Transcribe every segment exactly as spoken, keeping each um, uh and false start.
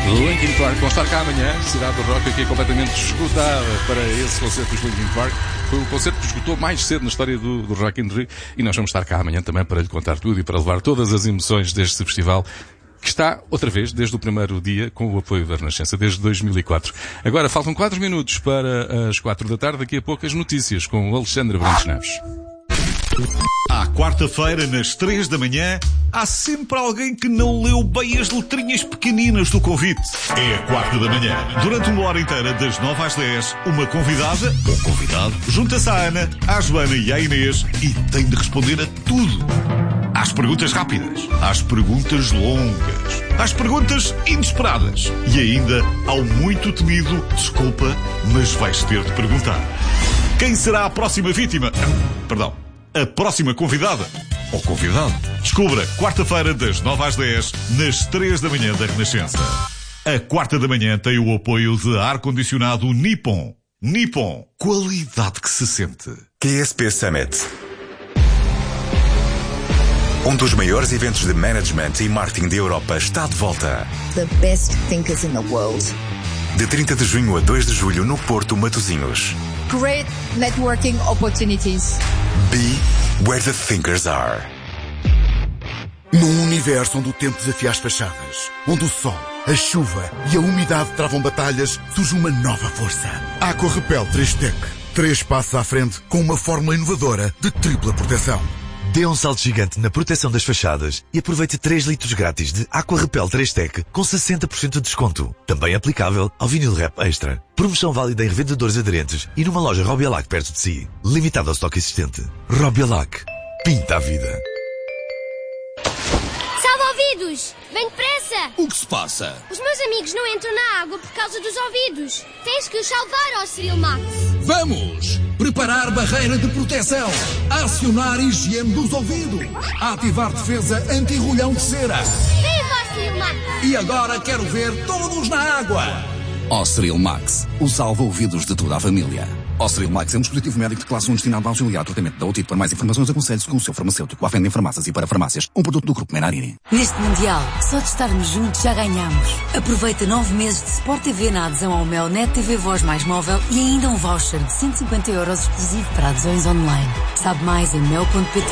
Linkin Park vão estar cá amanhã. Cidade do Rock aqui é completamente esgotada para esse concerto dos Linkin Park. Foi o concerto que esgotou mais cedo na história do, do Rock in Rio. E nós vamos estar cá amanhã também para lhe contar tudo e para levar todas as emoções deste festival, que está, outra vez, desde o primeiro dia, com o apoio da Renascença, desde dois mil e quatro. Agora, faltam quatro minutos para as quatro da tarde. Daqui a pouco as notícias com o Alexandre Brandes Neves. À quarta-feira, nas três da manhã, há sempre alguém que não leu bem as letrinhas pequeninas do convite. É a quarta da manhã. Durante uma hora inteira, das nove às dez, uma convidada, ou convidado, junta-se à Ana, à Joana e à Inês e tem de responder a tudo. Às perguntas rápidas, às perguntas longas, às perguntas inesperadas e ainda ao muito temido desculpa, mas vais ter de perguntar. Quem será a próxima vítima? Perdão. A próxima convidada, ou convidado, descubra quarta-feira das nove às dez, nas três da manhã da Renascença. A quarta da manhã tem o apoio de ar-condicionado Nippon. Nippon, qualidade que se sente. Q S P Summit. Um dos maiores eventos de management e marketing da Europa está de volta. The best thinkers in the world. De trinta de junho a dois de julho no Porto, Matosinhos. Great networking opportunities. Be where the thinkers are. Num universo onde o tempo desafia as fachadas, onde o sol, a chuva e a umidade travam batalhas, surge uma nova força. Aqua Repel três Tech. Três passos à frente com uma fórmula inovadora de tripla proteção. Dê um salto gigante na proteção das fachadas e aproveite três litros grátis de Aqua Repel três Tech com sessenta por cento de desconto. Também aplicável ao vinil Rap Extra. Promoção válida em revendedores aderentes e numa loja Robialac perto de si. Limitado ao estoque existente. Robialac. Pinta a vida. Salva-ouvidos! Vem depressa! O que se passa? Os meus amigos não entram na água por causa dos ouvidos. Tens que os salvar, ó Cyril Max. Vamos! Preparar barreira de proteção. Acionar higiene dos ouvidos. Ativar defesa anti-rolhão de cera. Viva, Cyril Max! E agora quero ver todos na água. Cyril Max, o salva-ouvidos de toda a família. Cyril Max é um dispositivo médico de classe um destinado a auxiliar o tratamento da otite. Para mais informações, aconselhe-se com o seu farmacêutico. À venda em farmácias e para farmácias. Um produto do Grupo Menarini. Neste Mundial, só de estarmos juntos já ganhamos. Aproveita nove meses de Sport T V na adesão ao Mel Net T V Voz mais móvel e ainda um voucher de cento e cinquenta euros exclusivo para adesões online. Sabe mais em mel ponto pt.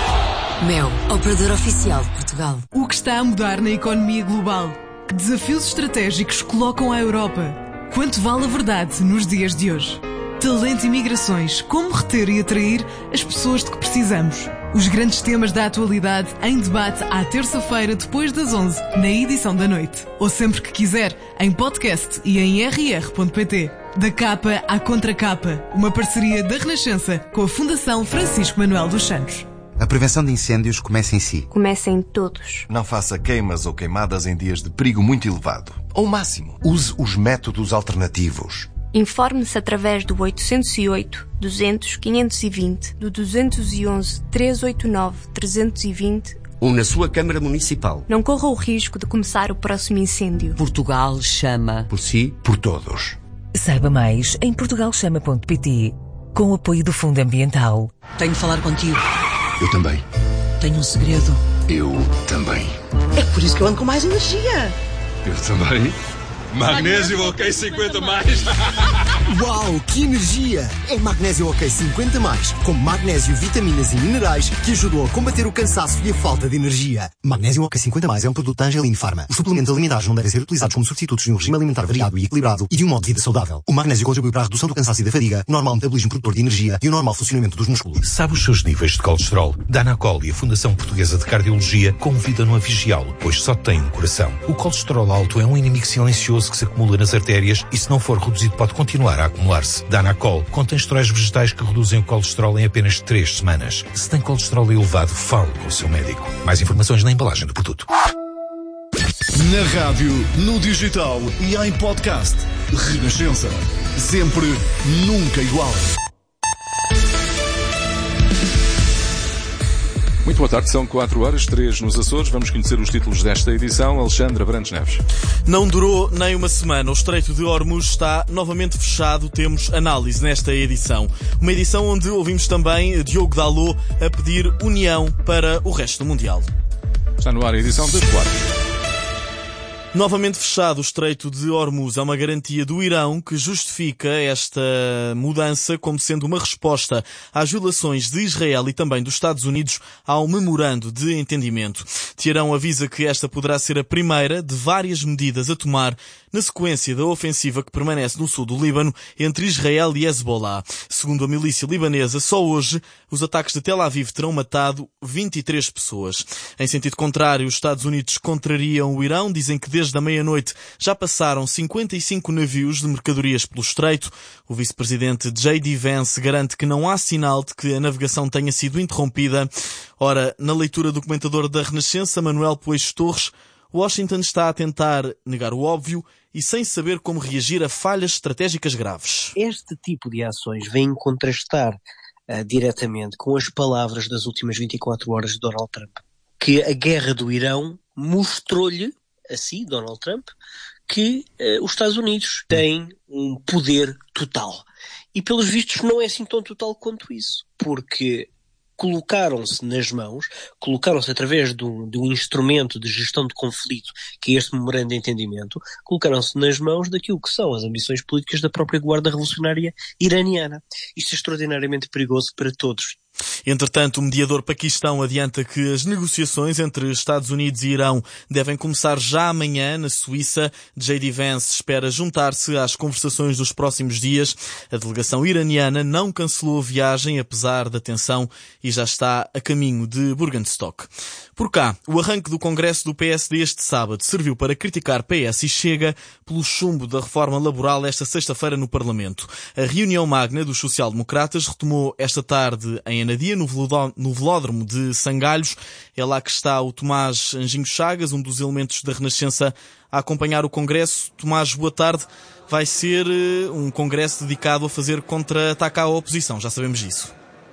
Mel, operador oficial de Portugal. O que está a mudar na economia global? Que desafios estratégicos colocam a Europa? Quanto vale a verdade nos dias de hoje? Talento e migrações, como reter e atrair as pessoas de que precisamos. Os grandes temas da atualidade em debate à terça-feira depois das onze, na edição da noite. Ou sempre que quiser, em podcast e em r r ponto p t. Da capa à contracapa, uma parceria da Renascença com a Fundação Francisco Manuel dos Santos. A prevenção de incêndios começa em si. Começa em todos. Não faça queimas ou queimadas em dias de perigo muito elevado. Ao máximo, use os métodos alternativos. Informe-se através do oitocentos e oito, duzentos, quinhentos e vinte, do duzentos e onze, trezentos e oitenta e nove, trezentos e vinte ou na sua Câmara Municipal. Não corra o risco de começar o próximo incêndio. Portugal chama. Por si, por todos. Saiba mais em portugal chama ponto p t, com o apoio do Fundo Ambiental. Tenho de falar contigo. Eu também. Tenho um segredo. Eu também. É por isso que eu ando com mais energia. Eu também. Magnésio OK cinquenta mais. Uau, que energia! É Magnésio OK cinquenta mais, com magnésio, vitaminas e minerais que ajudam a combater o cansaço e a falta de energia. Magnésio OK cinquenta mais é um produto da Angelini Pharma. Os suplementos alimentares não devem ser utilizados como substitutos de um regime alimentar variado e equilibrado e de um modo de vida saudável. O magnésio contribui para a redução do cansaço e da fadiga, o normal metabolismo produtor de energia e o normal funcionamento dos músculos. Sabe os seus níveis de colesterol? Danacol e a Fundação Portuguesa de Cardiologia convidam-no a vigiá-lo, pois só tem um coração. O colesterol alto é um inimigo silencioso que se acumula nas artérias e, se não for reduzido, pode continuar a acumular-se. Danacol contém esteróis vegetais que reduzem o colesterol em apenas três semanas. Se tem colesterol elevado, fale com o seu médico. Mais informações na embalagem do produto. Na rádio, no digital e em podcast. Renascença. Sempre, nunca igual. Muito boa tarde, são quatro horas, três nos Açores. Vamos conhecer os títulos desta edição. Alexandre Brandes Neves. Não durou nem uma semana. O Estreito de Hormuz está novamente fechado. Temos análise nesta edição. Uma edição onde ouvimos também Diogo Dalot a pedir união para o resto do Mundial. Está no ar a edição das quatro. Novamente fechado o Estreito de Hormuz é uma garantia do Irão que justifica esta mudança como sendo uma resposta às violações de Israel e também dos Estados Unidos ao memorando de entendimento. Teherão avisa que esta poderá ser a primeira de várias medidas a tomar na sequência da ofensiva que permanece no sul do Líbano entre Israel e Hezbollah. Segundo a milícia libanesa, só hoje os ataques de Tel Aviv terão matado vinte e três pessoas. Em sentido contrário, os Estados Unidos contrariam o Irão, dizem que desde a meia-noite já passaram cinquenta e cinco navios de mercadorias pelo estreito. O vice-presidente J D Vance garante que não há sinal de que a navegação tenha sido interrompida. Ora, na leitura do comentador da Renascença, Manuel Poeixo Torres, Washington está a tentar negar o óbvio e sem saber como reagir a falhas estratégicas graves. Este tipo de ações vem contrastar uh, diretamente com as palavras das últimas vinte e quatro horas de Donald Trump, que a guerra do Irão mostrou-lhe, assim, Donald Trump, que uh, os Estados Unidos têm um poder total. E pelos vistos não é assim tão total quanto isso, porque colocaram-se nas mãos, colocaram-se através de um, de um instrumento de gestão de conflito, que é este memorando de entendimento, colocaram-se nas mãos daquilo que são as ambições políticas da própria Guarda Revolucionária iraniana. Isto é extraordinariamente perigoso para todos. Entretanto, o mediador paquistão adianta que as negociações entre Estados Unidos e Irão devem começar já amanhã na Suíça. J D Vance espera juntar-se às conversações dos próximos dias. A delegação iraniana não cancelou a viagem, apesar da tensão, e já está a caminho de Burgenstock. Por cá, o arranque do Congresso do P S D este sábado serviu para criticar P S e Chega pelo chumbo da reforma laboral esta sexta-feira no Parlamento. A reunião magna dos social-democratas retomou esta tarde em Anadia, no velódromo de Sangalhos. É lá que está o Tomás Anjinho Chagas, um dos elementos da Renascença, a acompanhar o Congresso. Tomás, boa tarde. Vai ser um Congresso dedicado a fazer contra-ataque à oposição, já sabemos disso.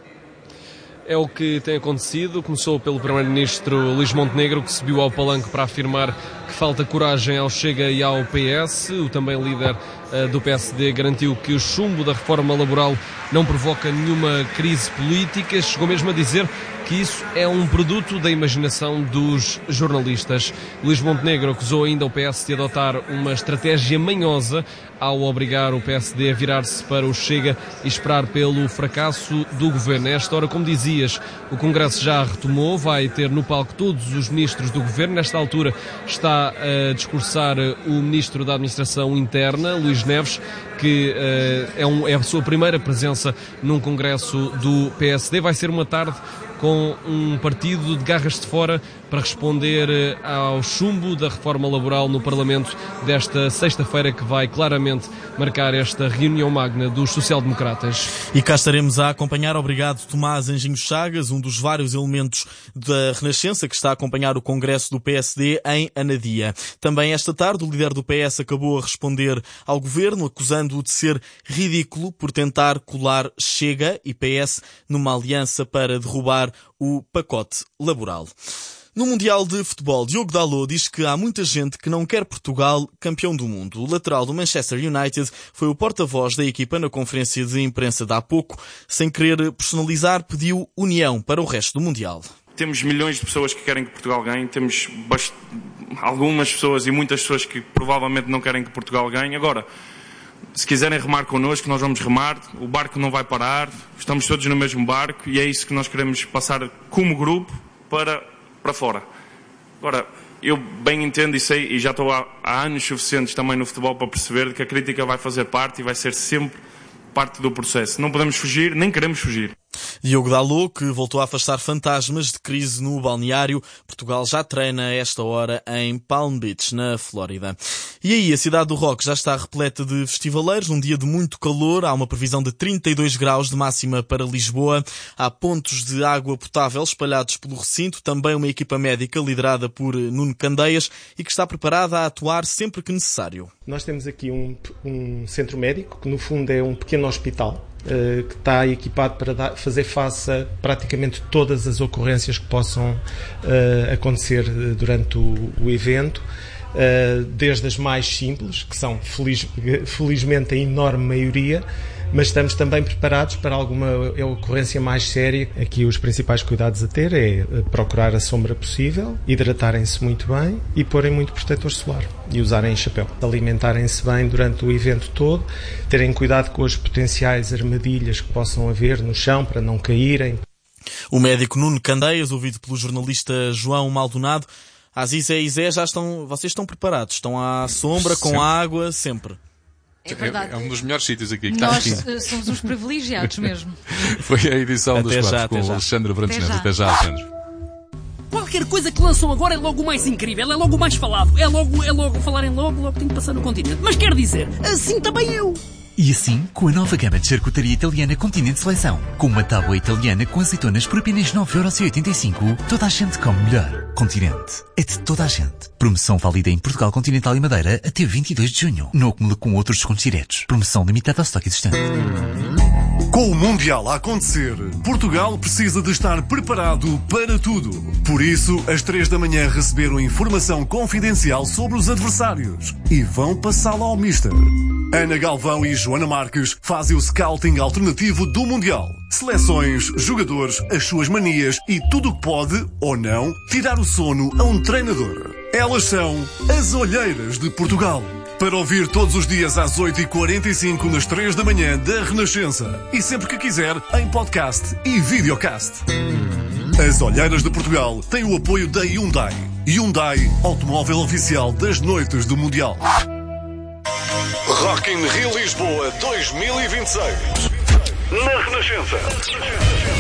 É o que tem acontecido. Começou pelo primeiro-ministro Luís Montenegro, que subiu ao palanque para afirmar que falta coragem ao Chega e ao P S. O também líder uh, do P S D garantiu que o chumbo da reforma laboral não provoca nenhuma crise política. Chegou mesmo a dizer que isso é um produto da imaginação dos jornalistas. Luís Montenegro acusou ainda o P S de adotar uma estratégia manhosa ao obrigar o P S D a virar-se para o Chega e esperar pelo fracasso do governo. Nesta hora, como dizias, o Congresso já retomou, vai ter no palco todos os ministros do governo. Nesta altura está a discursar o ministro da Administração Interna, Luís Neves, que uh, é, um, é a sua primeira presença num Congresso do P S D. Vai ser uma tarde com um partido de garras de fora para responder ao chumbo da reforma laboral no Parlamento desta sexta-feira, que vai claramente marcar esta reunião magna dos social-democratas. E cá estaremos a acompanhar. Obrigado, Tomás Anjinho Chagas, um dos vários elementos da Renascença que está a acompanhar o Congresso do P S D em Anadia. Também esta tarde o líder do P S acabou a responder ao governo, acusando-o de ser ridículo por tentar colar Chega e P S numa aliança para derrubar o pacote laboral. No Mundial de Futebol, Diogo Dalot diz que há muita gente que não quer Portugal campeão do mundo. O lateral do Manchester United foi o porta-voz da equipa na conferência de imprensa de há pouco. Sem querer personalizar, pediu união para o resto do Mundial. Temos milhões de pessoas que querem que Portugal ganhe, temos bast... algumas pessoas e muitas pessoas que provavelmente não querem que Portugal ganhe. Agora, se quiserem remar connosco, nós vamos remar, o barco não vai parar, estamos todos no mesmo barco e é isso que nós queremos passar como grupo para, para fora. Agora, eu bem entendo e sei, e já estou há, há anos suficientes também no futebol para perceber que a crítica vai fazer parte e vai ser sempre parte do processo. Não podemos fugir, nem queremos fugir. Diogo Dalot, que voltou a afastar fantasmas de crise no balneário. Portugal já treina a esta hora em Palm Beach, na Flórida. E aí, a cidade do rock já está repleta de festivaleiros. Um dia de muito calor, há uma previsão de trinta e dois graus de máxima para Lisboa. Há pontos de água potável espalhados pelo recinto. Também uma equipa médica liderada por Nuno Candeias e que está preparada a atuar sempre que necessário. Nós temos aqui um, um centro médico, que no fundo é um pequeno hospital, que está equipado para dar, fazer face a praticamente todas as ocorrências que possam uh, acontecer durante o, o evento, uh, desde as mais simples, que são feliz, felizmente a enorme maioria, mas estamos também preparados para alguma ocorrência mais séria. Aqui os principais cuidados a ter é procurar a sombra possível, hidratarem-se muito bem e porem muito protetor solar e usarem chapéu. Alimentarem-se bem durante o evento todo, terem cuidado com as potenciais armadilhas que possam haver no chão para não caírem. O médico Nuno Candeias, ouvido pelo jornalista João Maldonado. Às Isé e Zé já estão, vocês estão preparados, estão à sombra, com sempre. água, sempre. É verdade. É, é um dos melhores sítios aqui. Que Nós está aqui. somos uns privilegiados mesmo. Foi a edição Até dos já, quadros com até o já. Alexandre Brantes Até Neves. já. Até já, Alexandre. Qualquer coisa que lançam agora é logo o mais incrível, é logo o mais falado, é logo, é logo falarem logo, logo tem que passar no continente. Mas quer dizer, assim também eu. E assim, com a nova gama de charcutaria italiana Continente Seleção, com uma tábua italiana com azeitonas por apenas nove euros e oitenta e cinco, toda a gente come melhor. Continente. É de toda a gente. Promoção válida em Portugal Continental e Madeira até vinte e dois de junho. Não acumula com outros descontos diretos. Promoção limitada ao estoque existente. Com o Mundial a acontecer, Portugal precisa de estar preparado para tudo. Por isso, às três da manhã receberam informação confidencial sobre os adversários e vão passá-la ao Mister. Ana Galvão e Joana Marques fazem o scouting alternativo do Mundial. Seleções, jogadores, as suas manias e tudo o que pode, ou não, tirar o sono a um treinador. Elas são as Olheiras de Portugal. Para ouvir todos os dias às oito e quarenta e cinco nas três da manhã da Renascença. E sempre que quiser, em podcast e videocast. As Olheiras de Portugal têm o apoio da Hyundai. Hyundai, automóvel oficial das noites do Mundial. Rock in Rio Lisboa dois mil e vinte e seis. Na Renascença.